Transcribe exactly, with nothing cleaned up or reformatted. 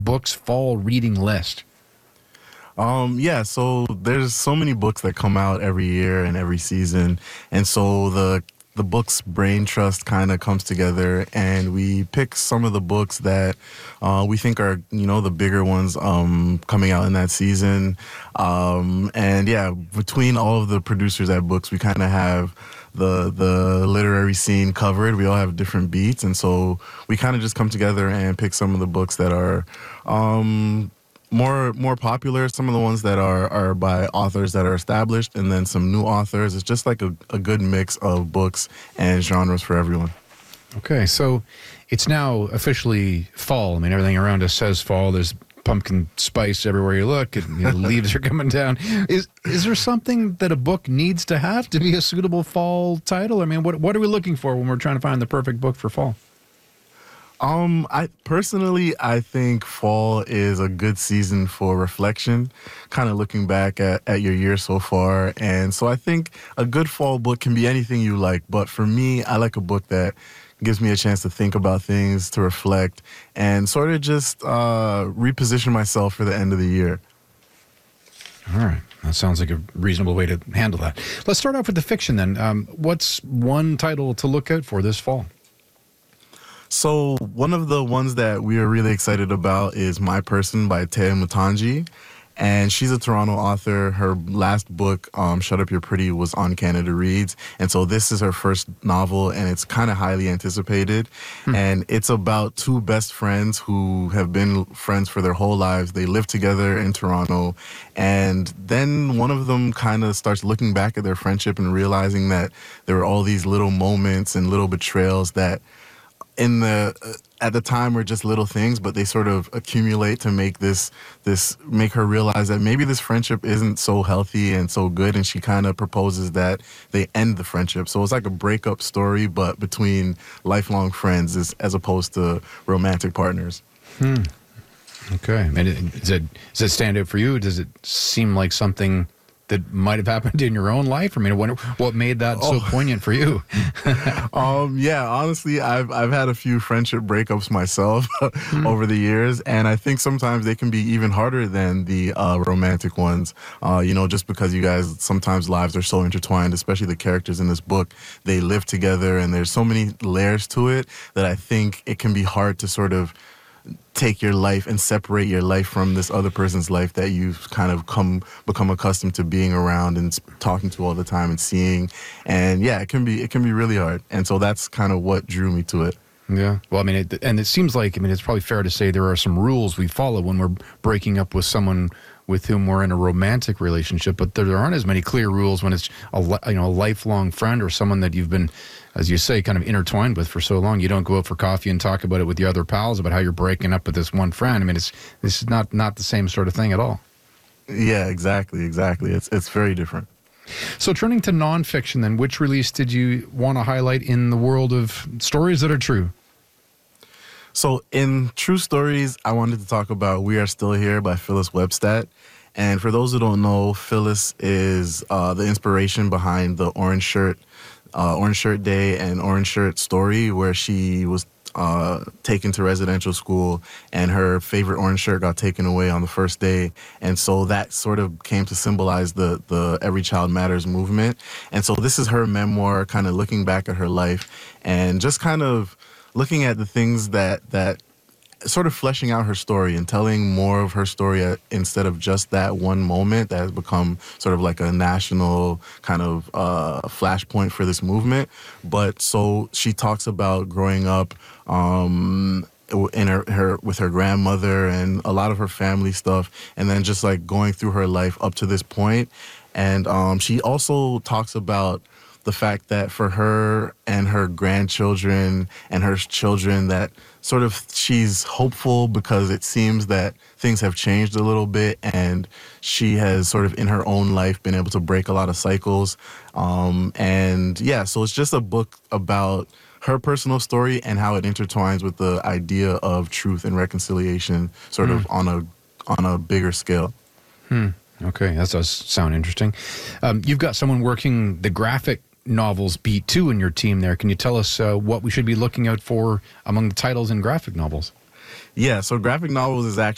books fall reading list? Um, yeah, so there's so many books that come out every year and every season. And so the the books brain trust kind of comes together, and we pick some of the books that uh, we think are, you know, the bigger ones um, coming out in that season. Um, and yeah, between all of the producers at Books, we kind of have the the literary scene covered. We all have different beats, and so we kind of just come together and pick some of the books that are um, more more popular, some of the ones that are, are by authors that are established, and then some new authors. It's just like a, a good mix of books and genres for everyone. Okay, so it's now officially fall. I mean, everything around us says fall. There's pumpkin spice everywhere you look, and you know, leaves are coming down. Is is there something that a book needs to have to be a suitable fall title? I mean, what what are we looking for when we're trying to find the perfect book for fall? Um, I personally, I think fall is a good season for reflection, kind of looking back at, at your year so far. And so I think a good fall book can be anything you like. But for me, I like a book that gives me a chance to think about things, to reflect, and sort of just uh, reposition myself for the end of the year. All right. That sounds like a reasonable way to handle that. Let's start off with the fiction then. Um, what's one title to look out for this fall? So one of the ones that we are really excited about is My Person by Tea Mutanji. And she's a Toronto author. Her last book, um, Shut Up You're Pretty, was on Canada Reads. And so this is her first novel, and it's kind of highly anticipated. Hmm. And it's about two best friends who have been friends for their whole lives. They live together in Toronto. And then one of them kind of starts looking back at their friendship and realizing that there were all these little moments and little betrayals that in the uh, at the time were just little things, but they sort of accumulate to make this this make her realize that maybe this friendship isn't so healthy and so good, and she kind of proposes that they end the friendship. So it's like a breakup story, but between lifelong friends as, as opposed to romantic partners. Hmm. Okay. And it, does it does it stand out for you? Does it seem like something that might have happened in your own life? I mean, what, what made that oh. so poignant for you? um, yeah, honestly, I've I've had a few friendship breakups myself mm. over the years, and I think sometimes they can be even harder than the uh, romantic ones. Uh, you know, just because you guys sometimes lives are so intertwined, especially the characters in this book, they live together, and there's so many layers to it that I think it can be hard to sort of take your life and separate your life from this other person's life that you've kind of come become accustomed to being around and talking to all the time and seeing. And yeah, it can be it can be really hard. And so that's kind of what drew me to it. Yeah. Well, I mean, it, and it seems like, I mean, it's probably fair to say there are some rules we follow when we're breaking up with someone with whom we're in a romantic relationship, but there aren't as many clear rules when it's a, you know, a lifelong friend or someone that you've been, as you say, kind of intertwined with for so long. You don't go out for coffee and talk about it with the other pals about how you're breaking up with this one friend. I mean, it's this is not not the same sort of thing at all. Yeah, exactly, exactly. It's it's very different. So turning to nonfiction then, which release did you want to highlight in the world of stories that are true? So in True Stories, I wanted to talk about We Are Still Here by Phyllis Webstad. And for those who don't know, Phyllis is uh, the inspiration behind the Orange Shirt, uh, Orange Shirt Day and Orange Shirt story, where she was uh, taken to residential school and her favorite orange shirt got taken away on the first day. And so that sort of came to symbolize the, the Every Child Matters movement. And so this is her memoir, kind of looking back at her life and just kind of looking at the things that, that sort of fleshing out her story and telling more of her story uh, instead of just that one moment that has become sort of like a national kind of uh, flashpoint for this movement. But so she talks about growing up um, in her, her with her grandmother and a lot of her family stuff, and then just like going through her life up to this point. And um, she also talks about the fact that for her and her grandchildren and her children that sort of she's hopeful because it seems that things have changed a little bit, and she has sort of in her own life been able to break a lot of cycles. Um, and yeah, so it's just a book about her personal story and how it intertwines with the idea of truth and reconciliation sort mm. of on a on a bigger scale. Hmm. Okay, that does sound interesting. Um, you've got someone working the graphic novels beat too in your team there. Can you tell us uh, what we should be looking out for among the titles in graphic novels? Yeah, so graphic novels is actually